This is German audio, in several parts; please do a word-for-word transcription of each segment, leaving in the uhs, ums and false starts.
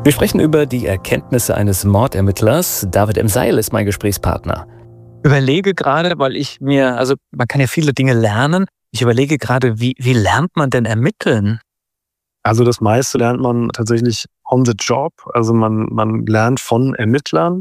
Wir sprechen über die Erkenntnisse eines Mordermittlers. David M. Seil ist mein Gesprächspartner. Überlege gerade, weil ich mir, also man kann ja viele Dinge lernen. Ich überlege gerade, wie, wie lernt man denn ermitteln? Also das meiste lernt man tatsächlich on the job. Also man, man lernt von Ermittlern.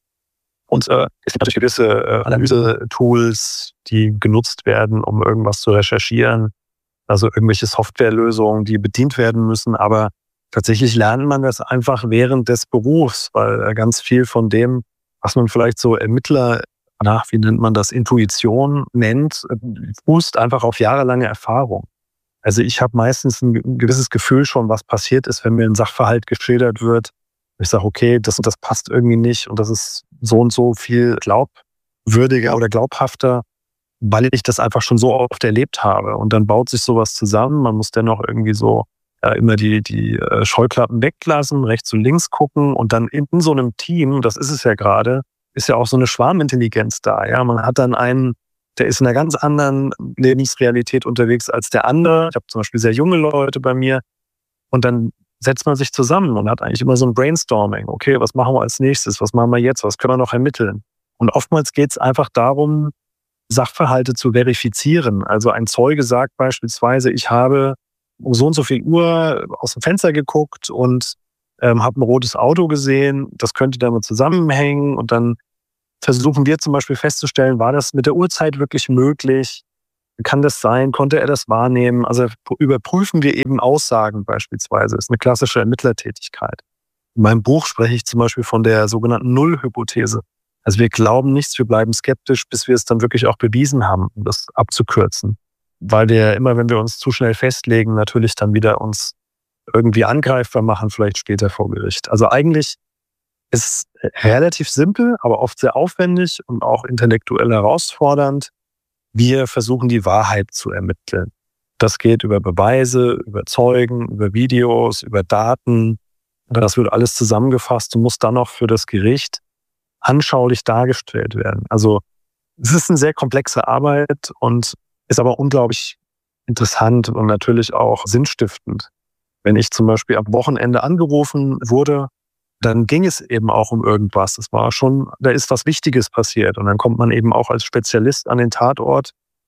Und äh, es gibt natürlich gewisse äh, Analyse-Tools, die genutzt werden, um irgendwas zu recherchieren. Also irgendwelche Softwarelösungen, die bedient werden müssen. Aber tatsächlich lernt man das einfach während des Berufs, weil äh, ganz viel von dem, was man vielleicht so Ermittler nach, wie nennt man das, Intuition nennt, äh, fußt einfach auf jahrelange Erfahrung. Also ich habe meistens ein gewisses Gefühl schon, was passiert ist, wenn mir ein Sachverhalt geschildert wird. Ich sage, okay, das und das passt irgendwie nicht und das ist so und so viel glaubwürdiger oder glaubhafter, weil ich das einfach schon so oft erlebt habe. Und dann baut sich sowas zusammen. Man muss dennoch irgendwie so ja, immer die, die äh, Scheuklappen weglassen, rechts und links gucken und dann in, in so einem Team, das ist es ja gerade, ist ja auch so eine Schwarmintelligenz da. Ja, man hat dann einen, der ist in einer ganz anderen Lebensrealität unterwegs als der andere. Ich habe zum Beispiel sehr junge Leute bei mir und dann setzt man sich zusammen und hat eigentlich immer so ein Brainstorming. Okay, was machen wir als nächstes? Was machen wir jetzt? Was können wir noch ermitteln? Und oftmals geht es einfach darum, Sachverhalte zu verifizieren. Also ein Zeuge sagt beispielsweise, ich habe um so und so viel Uhr aus dem Fenster geguckt und ähm, habe ein rotes Auto gesehen. Das könnte damit zusammenhängen. Und dann versuchen wir zum Beispiel festzustellen, war das mit der Uhrzeit wirklich möglich? Kann das sein? Konnte er das wahrnehmen? Also überprüfen wir eben Aussagen beispielsweise. Das ist eine klassische Ermittlertätigkeit. In meinem Buch spreche ich zum Beispiel von der sogenannten Nullhypothese. Also wir glauben nichts, wir bleiben skeptisch, bis wir es dann wirklich auch bewiesen haben, um das abzukürzen. Weil wir immer, wenn wir uns zu schnell festlegen, natürlich dann wieder uns irgendwie angreifbar machen, vielleicht später vor Gericht. Also eigentlich ist es relativ simpel, aber oft sehr aufwendig und auch intellektuell herausfordernd. Wir versuchen, die Wahrheit zu ermitteln. Das geht über Beweise, über Zeugen, über Videos, über Daten. Das wird alles zusammengefasst und muss dann noch für das Gericht anschaulich dargestellt werden. Also es ist eine sehr komplexe Arbeit und ist aber unglaublich interessant und natürlich auch sinnstiftend. Wenn ich zum Beispiel am Wochenende angerufen wurde, dann ging es eben auch um irgendwas. Es war schon, da ist was Wichtiges passiert. Und dann kommt man eben auch als Spezialist an den Tatort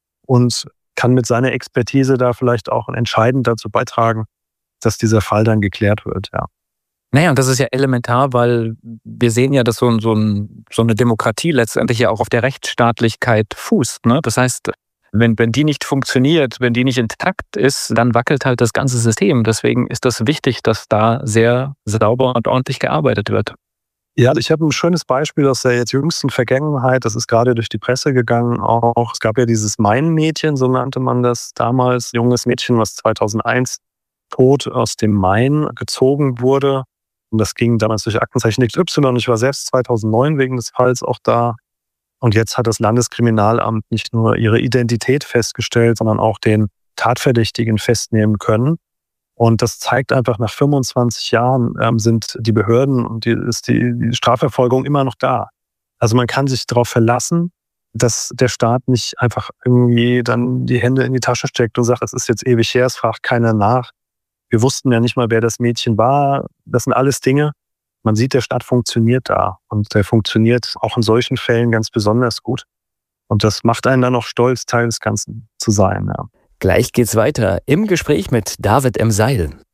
und kann mit seiner Expertise da vielleicht auch entscheidend dazu beitragen, dass dieser Fall dann geklärt wird, ja. Naja, und das ist ja elementar, weil wir sehen ja, dass so, ein, so, ein, so eine Demokratie letztendlich ja auch auf der Rechtsstaatlichkeit fußt. Ne? Das heißt, wenn, wenn die nicht funktioniert, wenn die nicht intakt ist, dann wackelt halt das ganze System. Deswegen ist das wichtig, dass da sehr sauber und ordentlich gearbeitet wird. Ja, ich habe ein schönes Beispiel aus der jetzt jüngsten Vergangenheit. Das ist gerade durch die Presse gegangen auch. Es gab ja dieses Main-Mädchen, so nannte man das damals. Junges Mädchen, was zweitausendeins tot aus dem Main gezogen wurde. Und das ging damals durch Aktenzeichen X Y. Ich war selbst zweitausendneun wegen des Falls auch da. Und jetzt hat das Landeskriminalamt nicht nur ihre Identität festgestellt, sondern auch den Tatverdächtigen festnehmen können. Und das zeigt einfach, nach fünfundzwanzig Jahren ähm, sind die Behörden und die, ist die, die Strafverfolgung immer noch da. Also man kann sich darauf verlassen, dass der Staat nicht einfach irgendwie dann die Hände in die Tasche steckt und sagt, das ist jetzt ewig her, es fragt keiner nach. Wir wussten ja nicht mal, wer das Mädchen war. Das sind alles Dinge. Man sieht, der Staat funktioniert da. Und der funktioniert auch in solchen Fällen ganz besonders gut. Und das macht einen dann auch stolz, Teil des Ganzen zu sein. Ja. Gleich geht's weiter im Gespräch mit David M. Seil.